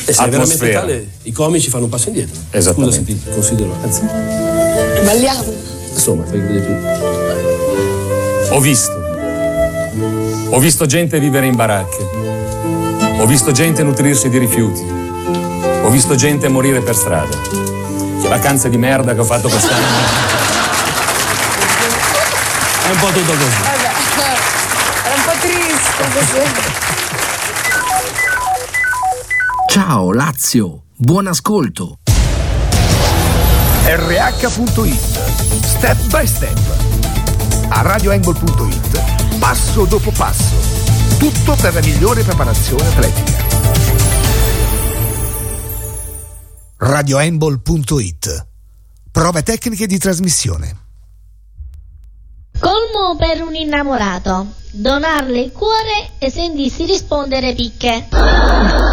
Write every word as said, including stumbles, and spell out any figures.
E se è veramente atmosfera. tale, i comici fanno un passo indietro. Esattamente. Scusa se ti considero. Anzi, Balliamo. insomma, fai vedere più. Ho visto. Ho visto gente vivere in baracche. Ho visto gente nutrirsi di rifiuti. Ho visto gente morire per strada. Che vacanze di merda che ho fatto quest'anno. È un po' tutto così. Vabbè, era un po' triste così. Ciao Lazio, buon ascolto. R H punto it Step by Step. A radioangle punto it, passo dopo passo, tutto per la migliore preparazione atletica. radioangle punto it. Prove tecniche di trasmissione. Colmo per un innamorato: donarle il cuore e sentirsi rispondere picche.